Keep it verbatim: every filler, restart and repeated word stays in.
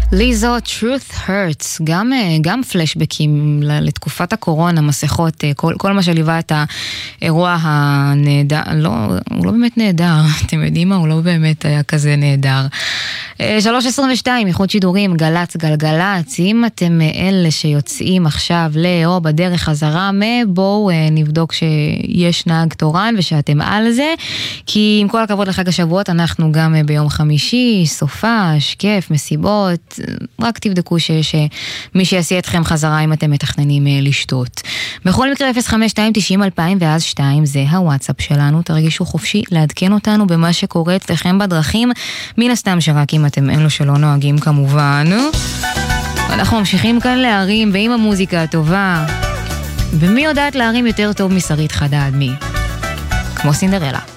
ליזו, Truth Hurts, גם, גם פלשבקים לתקופת הקורונה, מסכות, כל, כל מה שליווה את האירוע הנהדר, לא, הוא לא באמת נהדר, אתם יודעים מה? הוא לא באמת היה כזה נהדר. שלוש עשרים ושתיים, איחוד שידורים, גלץ, גלגלץ, אם אתם אלה שיוצאים עכשיו לאו בדרך חזרה, בואו נבדוק שיש נהג תורן ושאתם על זה, כי עם כל הכבוד לחג השבועות, אנחנו גם ביום חמישי, סופה, שכיף, מסיבות, רק תבדקו שיש מי שיעשי אתכם חזרה אם אתם מתכננים לשתות. בכל מקרה אפס חמש שתיים תשעים אלפיים ואז שתיים זה הוואטסאפ שלנו, תרגישו חופשי לעדכן אותנו במה שקורה אצלכם בדרכים, מן הסתם שרק אם אתם אלו שלא נוהגים כמובן. אנחנו ממשיכים כאן להרים ועם המוזיקה הטובה, ומי יודעת להרים יותר טוב משרית חדד מי? כמו סינדרלה.